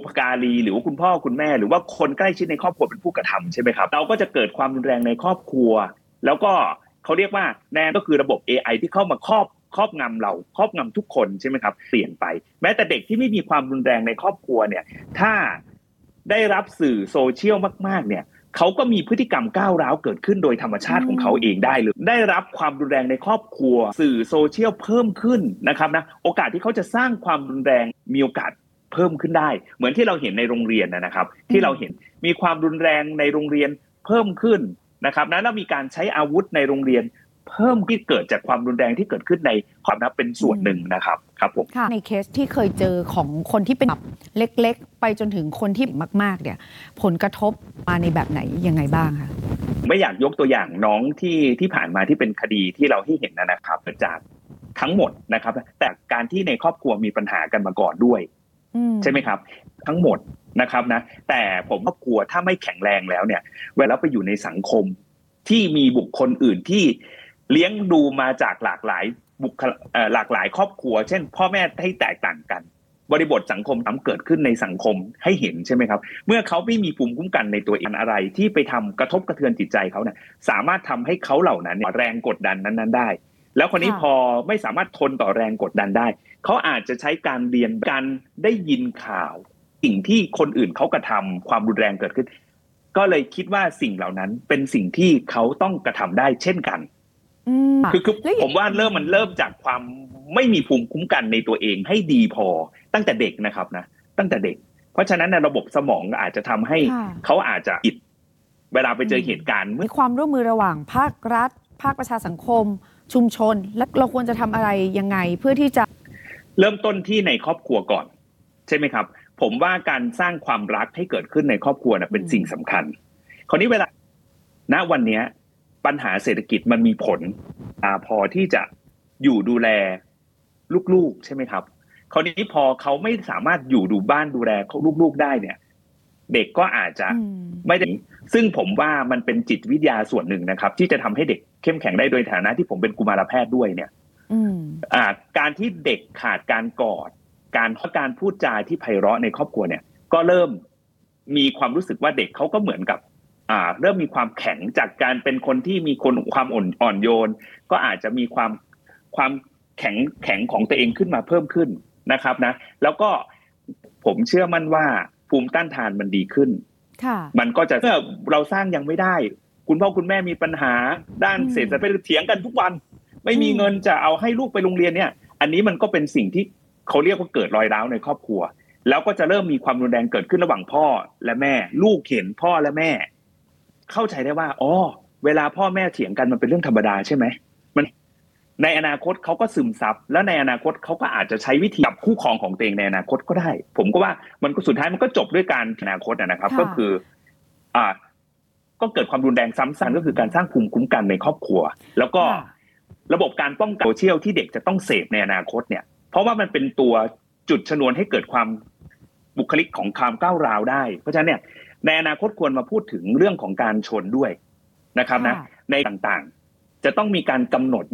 ปการีหรือว่าคุณพ่อคุณแม่หรือว่าคนใกล้ชิดในครอบครัวเป็นผู้กระทำใช่ไหมครับเราก็จะเกิดความรุนแรงในครอบครัวแล้วก็เขาเรียกว่าแน่ก็คือระบบ AI ที่เข้ามาครอบงำเราครอบงำทุกคนใช่ไหมครับเปลี่ยนไปแม้แต่เด็กที่ไม่มีความรุนแรงในครอบครัวเนี่ยถ้าได้รับสื่อโซเชียลมากๆเนี่ยเขาก็มีพฤติกรรมก้าวร้าวเกิดขึ้นโดยธรรมชาติของเขาเองได้เลยได้รับความรุนแรงในครอบครัวสื่อโซเชียลเพิ่มขึ้นนะครับนะโอกาสที่เขาจะสร้างความรุนแรงมีโอกาสเพิ่มขึ้นได้เหมือนที่เราเห็นในโรงเรียนนะครับที่เราเห็นมีความรุนแรงในโรงเรียนเพิ่มขึ้นนะครับนะแล้วมีการใช้อาวุธในโรงเรียนเพิ่มที่เกิดจากความรุนแรงที่เกิดขึ้นในความนับเป็นส่วนหนึ่งนะครับครับผมในเคสที่เคยเจอของคนที่เป็นเล็กๆไปจนถึงคนที่มากๆเนี่ยผลกระทบมาในแบบไหนยังไงบ้างคะไม่อยากยกตัวอย่างน้องที่ผ่านมาที่เป็นคดีที่เราให้เห็นนะครับจากทั้งหมดนะครับแต่การที่ในครอบครัวมีปัญหากันมาก่อนด้วยใช่ไหมครับทั้งหมดนะครับนะแต่ผมก็กลัวถ้าไม่แข็งแรงแล้วเนี่ยเวลาไปอยู่ในสังคมที่มีบุคคลอื่นที่เลี้ยงดูมาจากหลากหลายครอบครัวเช่นพ่อแม่ให้แตกต่างกันบริบทสังคมเกิดขึ้นในสังคมให้เห็นใช่ไหมครับเมื่อเขาไม่มีภูมิคุ้มกันในตัวเองอะไรที่ไปทำกระทบกระเทือนจิตใจเขาเนี่ยสามารถทำให้เขาเหล่านั้นแรงกดดันนั้นได้แล้วคนนี้พอไม่สามารถทนต่อแรงกดดันได้เขาอาจจะใช้การเรียนการได้ยินข่าวสิ่งที่คนอื่นเขากระทำความรุนแรงเกิดขึ้นก็เลยคิดว่าสิ่งเหล่านั้นเป็นสิ่งที่เขาต้องกระทำได้เช่นกันคือผมว่ามันเริ่มจากความไม่มีภูมิคุ้มกันในตัวเองให้ดีพอตั้งแต่เด็กนะครับนะตั้งแต่เด็กเพราะฉะนั้นระบบสมองอาจจะทำให้เขาอาจจะอิดเวลาไปเจอเหตุการณ์มีความร่วมมือระหว่างภาครัฐภาคประชาสังคมชุมชนและเราควรจะทำอะไรยังไงเพื่อที่จะเริ่มต้นที่ในครอบครัวก่อนใช่ไหมครับผมว่าการสร้างความรักให้เกิดขึ้นในครอบครัวเป็นสิ่งสำคัญคราวนี้เวลาณวันนี้ปัญหาเศรษฐกิจมันมีผลพอที่จะอยู่ดูแลลูกๆใช่ไหมครับคราวนี้พอเขาไม่สามารถอยู่ดูบ้านดูแลลูกๆได้เนี่ยเด็กก็อาจจะไม่ได้ซึ่งผมว่ามันเป็นจิตวิทยาส่วนหนึ่งนะครับที่จะทำให้เด็กเข้มแข็งได้โดยฐานะที่ผมเป็นกุมารแพทย์ด้วยเนี่ยการที่เด็กขาดการกอดการพูดจาที่ไพเราะในครอบครัวเนี่ยก็เริ่มมีความรู้สึกว่าเด็กเขาก็เหมือนกับเริ่มมีความแข็งจากการเป็นคนที่มีความอ่อนโยนก็อาจจะมีความแข็งของตัวเองขึ้นมาเพิ่มขึ้นนะครับนะแล้วก็ผมเชื่อมั่นว่าภูมิต้านทานมันดีขึ้นมันก็จะเมื่อเราสร้างยังไม่ได้คุณพ่อคุณแม่มีปัญหาด้านเศรษฐกิจเถียงกันทุกวันไม่มีเงินจะเอาให้ลูกไปโรงเรียนเนี่ยอันนี้มันก็เป็นสิ่งที่เขาเรียกว่าเกิดรอยร้าวในครอบครัวแล้วก็จะเริ่มมีความรุนแรงเกิดขึ้นระหว่างพ่อและแม่ลูกเห็นพ่อและแม่เข้าใจได้ว่าเวลาพ่อแม่เถียงกันมันเป็นเรื่องธรรมดาใช่ไหมมันในอนาคตเขาก็ซึมซับแล้วในอนาคตเขาก็อาจจะใช้วิธีกับคู่ครองของตัวเองในอนาคตก็ได้ผมก็ว่ามันก็สุดท้ายมันก็จบด้วยการอนาคตนะครับก็คือก็เกิดความรุนแรงซ้ำซ้ำก็คือการสร้างภูมิคุ้มกันในครอบครัวแล้วก็ระบบการป้องกันโซเชียลที่เด็กจะต้องเสพในอนาคตเนี่ยเพราะว่ามันเป็นตัวจุดชนวนให้เกิดความบุคลิกของความก้าวร้าวได้เพราะฉะนั้นเนี่ยในอนาคตควรมาพูดถึงเรื่องของการชนด้วยนะครับนะในต่างๆจะต้องมีการกำหนด